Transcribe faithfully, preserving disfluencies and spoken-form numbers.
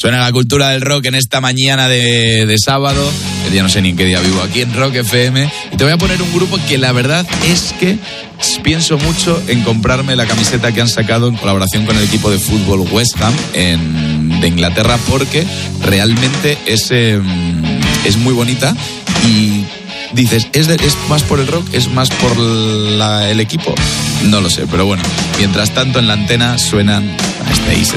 Suena la cultura del rock en esta mañana de, de sábado, que ya no sé ni en qué día vivo, aquí en Rock F M. Y te voy a poner un grupo que la verdad es que pienso mucho en comprarme la camiseta que han sacado en colaboración con el equipo de fútbol West Ham en, de Inglaterra, porque realmente es, eh, es muy bonita y dices, ¿es, de, ¿es más por el rock? ¿Es más por la, el equipo? No lo sé, pero bueno, mientras tanto en la antena suenan a Stays